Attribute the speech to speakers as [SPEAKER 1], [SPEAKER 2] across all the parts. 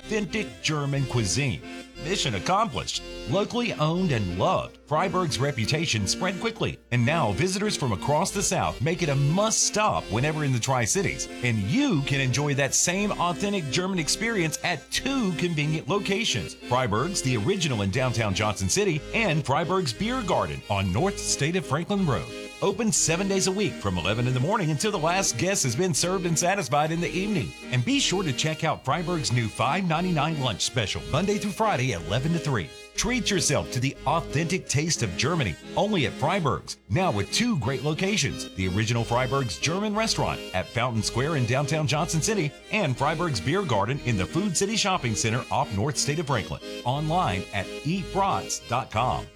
[SPEAKER 1] authentic German cuisine. Mission accomplished. Locally owned and loved, Freiberg's reputation spread quickly, and now visitors from across the South make it a must-stop whenever in the Tri-Cities. And you can enjoy that same authentic German experience at 2 convenient locations. Freiberg's, the original in downtown Johnson City, and Freiberg's Beer Garden on North State of Franklin Road. Open 7 days a week from 11 in the morning until the last guest has been served and satisfied in the evening. And be sure to check out Freiberg's new $5.99 lunch special, Monday through Friday at 11 to 3. Treat yourself to the authentic taste of Germany, only at Freiberg's. Now with 2 great locations, the original Freiberg's German restaurant at Fountain Square in downtown Johnson City, and Freiberg's Beer Garden in the Food City Shopping Center off North State of Franklin. Online at eatbrats.com.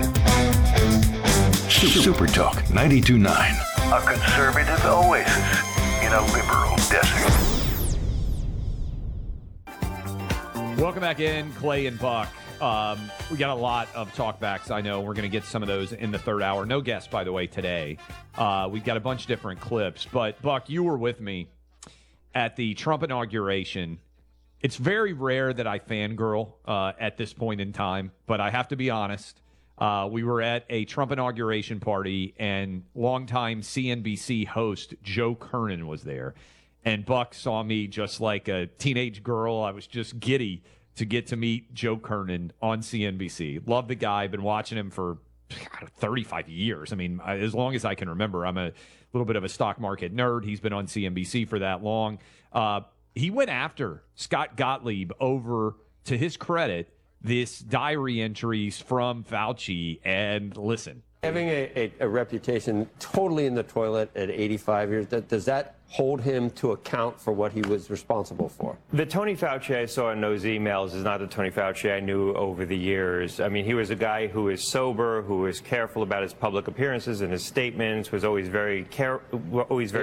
[SPEAKER 2] Super Talk 92.9.
[SPEAKER 3] A conservative oasis in a liberal desert.
[SPEAKER 4] Welcome back in, Clay and Buck. We got a lot of talkbacks. I know we're going to get some of those in the third hour. No guests, by the way, today. We've got a bunch of different clips. But, Buck, you were with me at the Trump inauguration. It's very rare that I fangirl at this point in time, but I have to be honest. We were at a Trump inauguration party, and longtime CNBC host Joe Kernan was there. And Buck saw me just like a teenage girl. I was just giddy to get to meet Joe Kernan on CNBC. Love the guy. Been watching him for 35 years. I mean, as long as I can remember. I'm a little bit of a stock market nerd. He's been on CNBC for that long. He went after Scott Gottlieb over, to his credit, this diary entries from Fauci. And listen.
[SPEAKER 5] Having a reputation totally in the toilet at 85 years, does that hold him to account for what he was responsible for?
[SPEAKER 6] The Tony Fauci I saw in those emails is not the Tony Fauci I knew over the years. I mean, he was a guy who is sober, who is careful about his public appearances and his statements, was always very